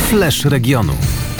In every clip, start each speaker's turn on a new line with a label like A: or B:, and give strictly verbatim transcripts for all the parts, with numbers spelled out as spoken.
A: Flash regionu.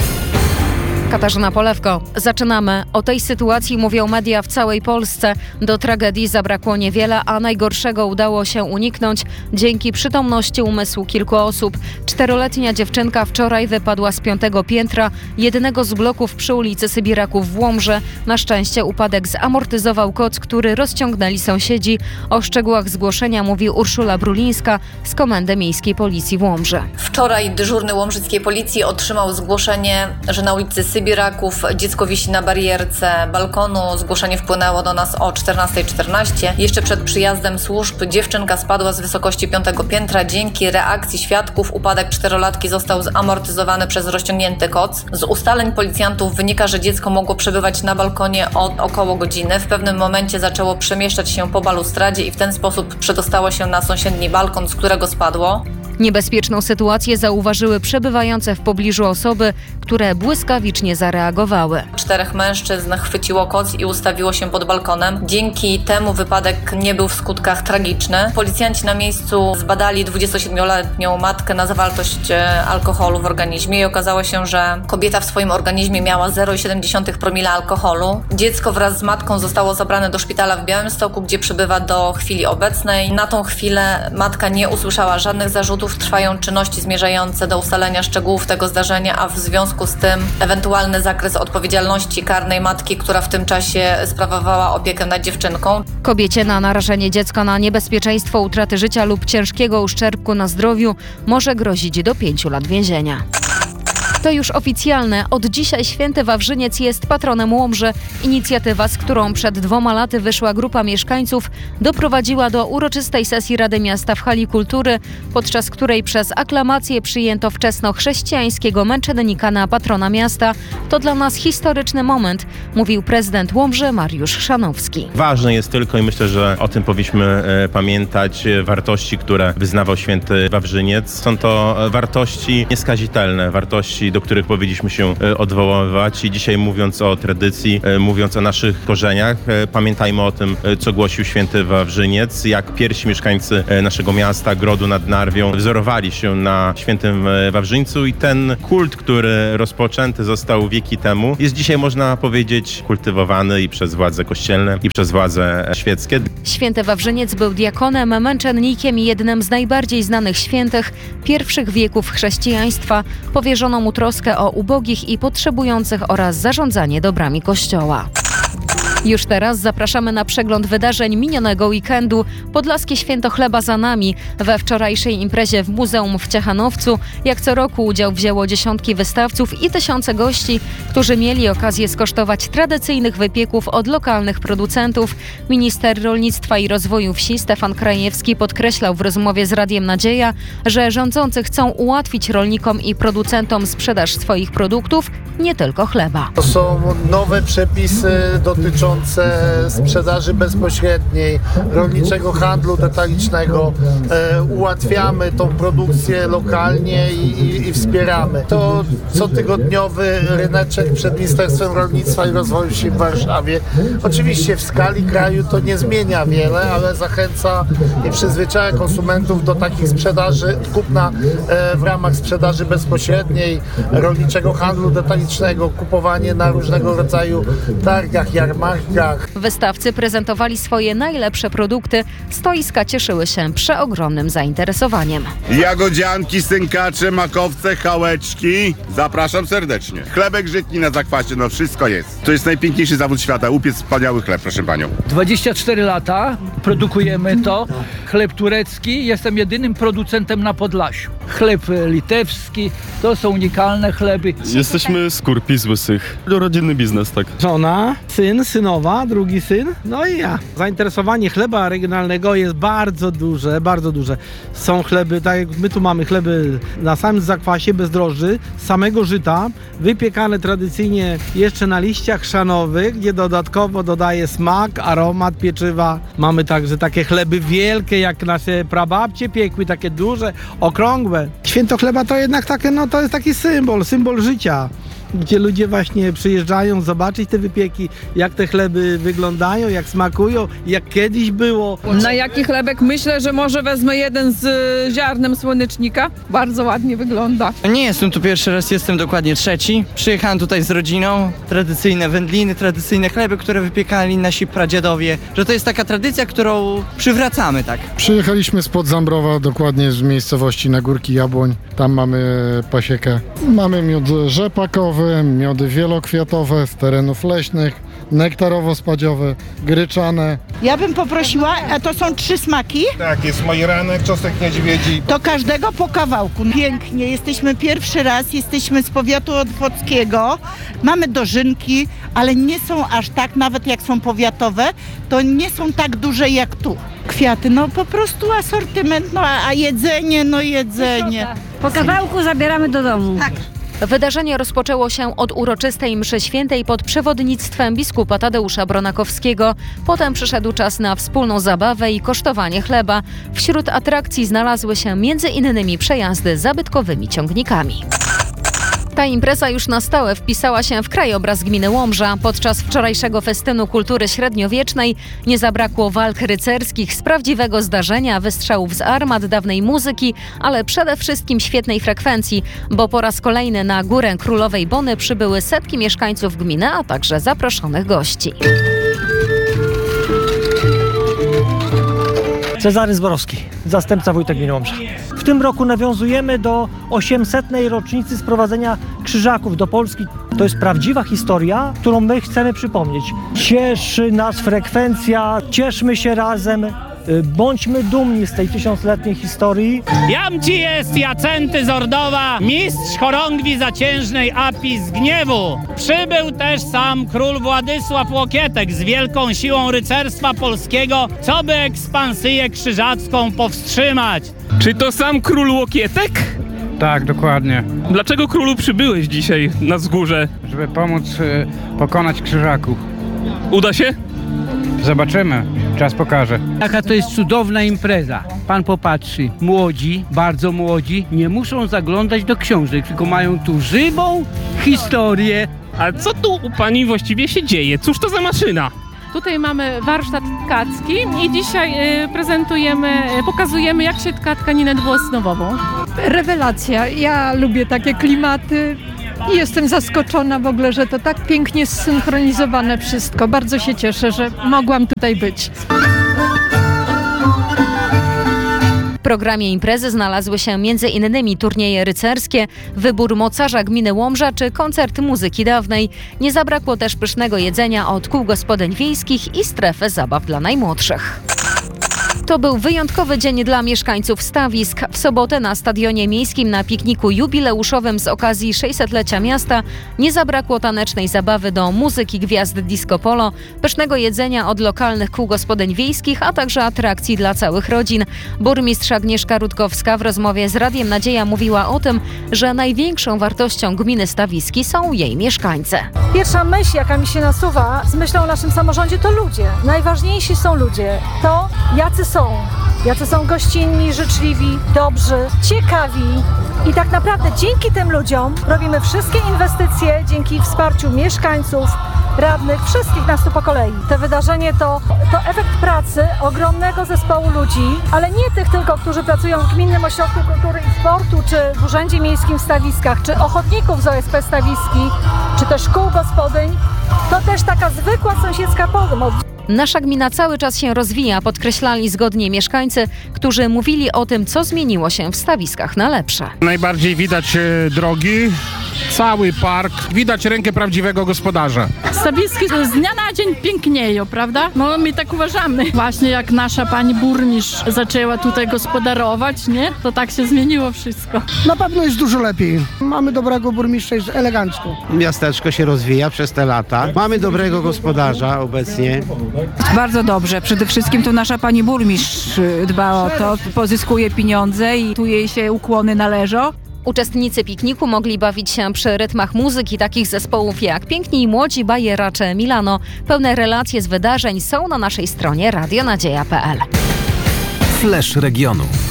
B: Katarzyna Polewko. Zaczynamy. O tej sytuacji mówią media w całej Polsce. Do tragedii zabrakło niewiele, a najgorszego udało się uniknąć dzięki przytomności umysłu kilku osób. Czteroletnia dziewczynka wczoraj wypadła z piątego piętra jednego z bloków przy ulicy Sybiraków w Łomży. Na szczęście upadek zamortyzował koc, który rozciągnęli sąsiedzi. O szczegółach zgłoszenia mówi Urszula Brulińska z Komendy Miejskiej Policji w Łomży.
C: Wczoraj dyżurny łomżyckiej policji otrzymał zgłoszenie, że na ulicy Sybiraków dziecko wisi na barierce balkonu. Zgłoszenie wpłynęło do nas o czternasta czternaście. Jeszcze przed przyjazdem służb dziewczynka spadła z wysokości piątego piętra. Dzięki reakcji świadków upadek czterolatki został zamortyzowany przez rozciągnięty koc. Z ustaleń policjantów wynika, że dziecko mogło przebywać na balkonie od około godziny. W pewnym momencie zaczęło przemieszczać się po balustradzie i w ten sposób przedostało się na sąsiedni balkon, z którego spadło.
B: Niebezpieczną sytuację zauważyły przebywające w pobliżu osoby, które błyskawicznie zareagowały.
C: Czterech mężczyzn chwyciło koc i ustawiło się pod balkonem. Dzięki temu wypadek nie był w skutkach tragiczny. Policjanci na miejscu zbadali dwudziestosiedmioletnią matkę na zawartość alkoholu w organizmie i okazało się, że kobieta w swoim organizmie miała zero przecinek siedem promila alkoholu. Dziecko wraz z matką zostało zabrane do szpitala w Białymstoku, gdzie przebywa do chwili obecnej. Na tą chwilę matka nie usłyszała żadnych zarzutów. Trwają czynności zmierzające do ustalenia szczegółów tego zdarzenia, a w związku z tym ewentualny zakres odpowiedzialności karnej matki, która w tym czasie sprawowała opiekę nad dziewczynką.
B: Kobiecie na narażenie dziecka na niebezpieczeństwo utraty życia lub ciężkiego uszczerbku na zdrowiu może grozić do pięciu lat więzienia. To już oficjalne. Od dzisiaj Święty Wawrzyniec jest patronem Łomży. Inicjatywa, z którą przed dwoma laty wyszła grupa mieszkańców, doprowadziła do uroczystej sesji Rady Miasta w Hali Kultury, podczas której przez aklamację przyjęto wczesnochrześcijańskiego męczennika na patrona miasta. To dla nas historyczny moment, mówił prezydent Łomży Mariusz Szanowski.
D: Ważne jest tylko, i myślę, że o tym powinniśmy e, pamiętać, wartości, które wyznawał Święty Wawrzyniec. Są to wartości nieskazitelne, wartości, do których powinniśmy się odwoływać. I dzisiaj, mówiąc o tradycji, mówiąc o naszych korzeniach, pamiętajmy o tym, co głosił Święty Wawrzyniec, jak pierwsi mieszkańcy naszego miasta, Grodu nad Narwią, wzorowali się na Świętym Wawrzyńcu i ten kult, który rozpoczęty został wieki temu, jest dzisiaj, można powiedzieć, kultywowany i przez władze kościelne, i przez władze świeckie.
B: Święty Wawrzyniec był diakonem, męczennikiem i jednym z najbardziej znanych świętych pierwszych wieków chrześcijaństwa. Powierzono mu troskę o ubogich i potrzebujących oraz zarządzanie dobrami Kościoła. Już teraz zapraszamy na przegląd wydarzeń minionego weekendu. Podlaskie Święto Chleba za nami. We wczorajszej imprezie w Muzeum w Ciechanowcu jak co roku udział wzięło dziesiątki wystawców i tysiące gości, którzy mieli okazję skosztować tradycyjnych wypieków od lokalnych producentów. Minister Rolnictwa i Rozwoju Wsi Stefan Krajewski podkreślał w rozmowie z Radiem Nadzieja, że rządzący chcą ułatwić rolnikom i producentom sprzedaż swoich produktów, nie tylko chleba.
E: To są nowe przepisy dotyczące sprzedaży bezpośredniej, rolniczego handlu detalicznego. E, ułatwiamy tą produkcję lokalnie i, i, i wspieramy. To cotygodniowy ryneczek przed Ministerstwem Rolnictwa i Rozwoju Wsi w Warszawie. Oczywiście w skali kraju to nie zmienia wiele, ale zachęca i przyzwyczaja konsumentów do takich sprzedaży, kupna e, w ramach sprzedaży bezpośredniej, rolniczego handlu detalicznego, kupowanie na różnego rodzaju targach, jarmarkach.
B: Wystawcy prezentowali swoje najlepsze produkty. Stoiska cieszyły się przeogromnym zainteresowaniem.
F: Jagodzianki, sękacze, makowce, chałeczki. Zapraszam serdecznie. Chlebek żytni na zakwasie, no wszystko jest. To jest najpiękniejszy zawód świata. Upiec wspaniały chleb, proszę panią.
G: dwadzieścia cztery lata produkujemy to. Chleb turecki. Jestem jedynym producentem na Podlasiu. Chleb litewski. To są unikalne chleby.
H: Jesteśmy z Kurpi, z Łysych. Rodzinny biznes, tak.
I: Żona, syn, synowa, drugi syn, no i ja. Zainteresowanie chleba regionalnego jest bardzo duże, bardzo duże. Są chleby, tak jak my tu mamy chleby na samym zakwasie, bez drożdży, z samego żyta, wypiekane tradycyjnie jeszcze na liściach chrzanowych, gdzie dodatkowo dodaje smak, aromat pieczywa. Mamy także takie chleby wielkie, jak nasze prababcie piekły, takie duże, okrągłe. Święto chleba to jednak takie, no to jest taki symbol, symbol życia. gdzie ludzie właśnie przyjeżdżają zobaczyć te wypieki, jak te chleby wyglądają, jak smakują, jak kiedyś było.
A: Na jaki chlebek? Myślę, że może wezmę jeden z y, ziarnem słonecznika. Bardzo ładnie wygląda.
J: Nie jestem tu pierwszy raz, jestem dokładnie trzeci. Przyjechałem tutaj z rodziną. Tradycyjne wędliny, tradycyjne chleby, które wypiekali nasi pradziadowie. Że to jest taka tradycja, którą przywracamy, tak.
K: Przyjechaliśmy spod Zambrowa, dokładnie z miejscowości Nagórki Jabłoń. Tam mamy pasiekę. Mamy miód rzepakowy, miody wielokwiatowe z terenów leśnych, nektarowo-spadziowe, gryczane.
L: Ja bym poprosiła, a to są trzy smaki?
M: Tak, jest majeranek, czosnek niedźwiedzi.
L: To każdego po kawałku. Pięknie, jesteśmy pierwszy raz, jesteśmy z powiatu otwockiego, mamy dożynki, ale nie są aż tak, nawet jak są powiatowe, to nie są tak duże jak tu. Kwiaty, no po prostu asortyment, no a, a jedzenie, no jedzenie.
N: Po kawałku zabieramy do domu.
L: Tak.
B: Wydarzenie rozpoczęło się od uroczystej mszy świętej pod przewodnictwem biskupa Tadeusza Bronakowskiego. Potem przyszedł czas na wspólną zabawę i kosztowanie chleba. Wśród atrakcji znalazły się między innymi przejazdy zabytkowymi ciągnikami. Ta impreza już na stałe wpisała się w krajobraz gminy Łomża. Podczas wczorajszego festynu kultury średniowiecznej nie zabrakło walk rycerskich z prawdziwego zdarzenia, wystrzałów z armat, dawnej muzyki, ale przede wszystkim świetnej frekwencji, bo po raz kolejny na Górę Królowej Bony przybyły setki mieszkańców gminy, a także zaproszonych gości.
O: Cezary Zborowski, zastępca wójta gminy Łomża. W tym roku nawiązujemy do osiemsetnej rocznicy sprowadzenia krzyżaków do Polski. To jest prawdziwa historia, którą my chcemy przypomnieć. Cieszy nas frekwencja, cieszmy się razem, bądźmy dumni z tej tysiącletniej historii.
P: Jam ci jest Jacenty z Ordowa, mistrz chorągwi zaciężnej Api z Gniewu. Przybył też sam król Władysław Łokietek z wielką siłą rycerstwa polskiego, co by ekspansyję krzyżacką powstrzymać.
Q: Czy to sam król Łokietek?
R: Tak, dokładnie.
Q: Dlaczego królu przybyłeś dzisiaj na wzgórze?
R: Żeby pomóc y, pokonać krzyżaków.
Q: Uda się?
R: Zobaczymy. Czas pokaże.
G: Jaka to jest cudowna impreza. Pan popatrzy, młodzi, bardzo młodzi, nie muszą zaglądać do książek, tylko mają tu żywą historię.
Q: A co tu u pani właściwie się dzieje? Cóż to za maszyna?
A: Tutaj mamy warsztat tkacki i dzisiaj y, prezentujemy, y, pokazujemy, jak się tka tkaninę dwuosnowową.
N: Rewelacja. Ja lubię takie klimaty. I jestem zaskoczona w ogóle, że to tak pięknie zsynchronizowane wszystko. Bardzo się cieszę, że mogłam tutaj być.
B: W programie imprezy znalazły się między innymi turnieje rycerskie, wybór mocarza gminy Łomża czy koncert muzyki dawnej. Nie zabrakło też pysznego jedzenia od kół gospodyń wiejskich i strefy zabaw dla najmłodszych. To był wyjątkowy dzień dla mieszkańców Stawisk. W sobotę na Stadionie Miejskim na pikniku jubileuszowym z okazji sześćsetlecia miasta nie zabrakło tanecznej zabawy do muzyki gwiazd disco polo, pysznego jedzenia od lokalnych kół gospodyń wiejskich, a także atrakcji dla całych rodzin. Burmistrz Agnieszka Rutkowska w rozmowie z Radiem Nadzieja mówiła o tym, że największą wartością gminy Stawiski są jej mieszkańcy.
N: Pierwsza myśl, jaka mi się nasuwa z myślą o naszym samorządzie, to ludzie. Najważniejsi są ludzie. To, jacy są. Jacy są gościnni, życzliwi, dobrzy, ciekawi. I tak naprawdę dzięki tym ludziom robimy wszystkie inwestycje, dzięki wsparciu mieszkańców, radnych, wszystkich nas tu po kolei. To wydarzenie to, to efekt pracy ogromnego zespołu ludzi, ale nie tych tylko, którzy pracują w Gminnym Ośrodku Kultury i Sportu, czy w Urzędzie Miejskim w Stawiskach, czy ochotników z O S P Stawiski, czy też kół gospodyń. To też taka zwykła sąsiedzka pomoc.
B: Nasza gmina cały czas się rozwija, podkreślali zgodnie mieszkańcy, którzy mówili o tym, co zmieniło się w Stawiskach na lepsze.
M: Najbardziej widać e, drogi, cały park, widać rękę prawdziwego gospodarza.
A: Stawiski z dnia na dzień pięknieją, prawda? No my tak uważamy. Właśnie jak nasza pani burmistrz zaczęła tutaj gospodarować, nie? To tak się zmieniło wszystko.
I: Na pewno jest dużo lepiej. Mamy dobrego burmistrza, jest elegancko.
J: Miasteczko się rozwija przez te lata. Mamy dobrego gospodarza obecnie.
A: Bardzo dobrze. Przede wszystkim to nasza pani burmistrz dba o to, pozyskuje pieniądze i tu jej się ukłony należą.
B: Uczestnicy pikniku mogli bawić się przy rytmach muzyki takich zespołów jak Piękni i Młodzi, Bajeracze, Milano. Pełne relacje z wydarzeń są na naszej stronie radio nadzieja kropka p l.
S: Flash regionu.